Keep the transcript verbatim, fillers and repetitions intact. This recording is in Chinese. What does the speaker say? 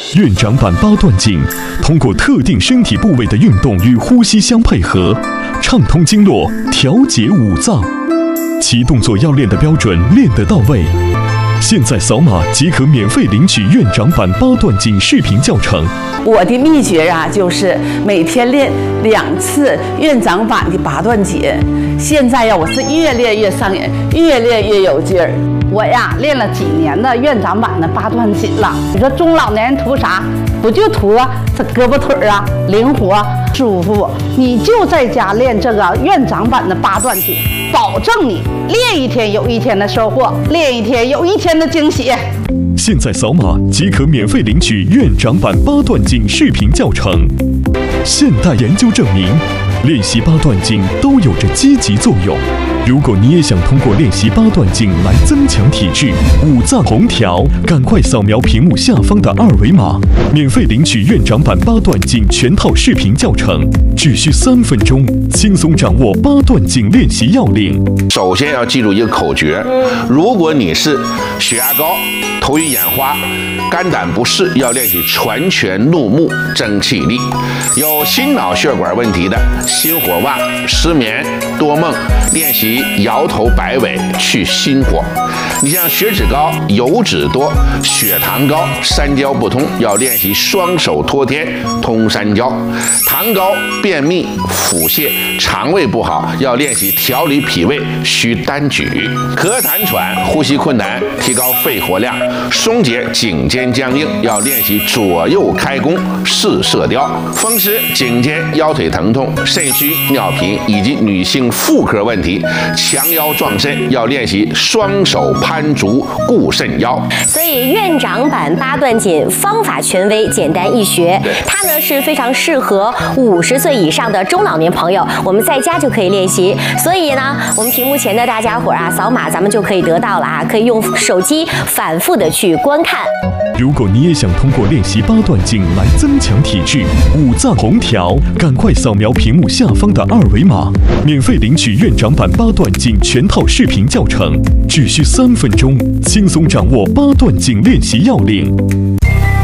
院长版八段锦，通过特定身体部位的运动与呼吸相配合，畅通经络，调节五脏。其动作要练得标准，练得到位。现在扫码即可免费领取院长版八段锦视频教程。 我的秘诀啊，就是每天练两次院长版的八段锦。现在呀，我是越练越上瘾，越练越有劲儿。 我呀，练了几年的院长版的八段锦了。你说中老年人图啥？不就图啊这胳膊腿啊灵活舒服？你就在家练这个院长版的八段锦，保证你练一天有一天的收获，练一天有一天的惊喜。 现在扫码即可免费领取院长版八段锦视频教程。现代研究证明，练习八段锦都有着积极作用。如果你也想通过练习八段锦来增强体质、五脏红调，赶快扫描屏幕下方的二维码，免费领取院长版八段锦全套视频教程，只需三分钟，轻松掌握八段锦练习要领。 首先要记住一个口诀：如果你是血压高、头晕眼花、肝胆不适，要练习全拳怒目争气力；有心脑血管问题的，心火旺、失眠、多梦，练习摇头摆尾去心火。你像血脂高、油脂多、血糖高、三焦不通，要练习双手托天通三焦；糖高、便秘、腹泻、肠胃不好，要练习调理脾胃需单举；咳痰喘、呼吸困难，提高肺活量；松解颈肩僵硬，要练习左右开弓试射雕；风湿、颈肩、腰腿疼痛、肾虚、尿频以及女性妇科问题，强腰壮肾，要练习双手攀足固肾腰。 所以院长版八段锦方法权威，简单易学，它呢是非常适合五十岁以上的中老年朋友，我们在家就可以练习。所以呢，我们屏幕前的大家伙啊，扫码咱们就可以得到了啊，可以用手机反复的去观看。 如果你也想通过练习八段锦来增强体质、五脏红调，赶快扫描屏幕下方的二维码，免费领取院长版八段锦全套视频教程，只需三分钟，轻松掌握八段锦练习要领。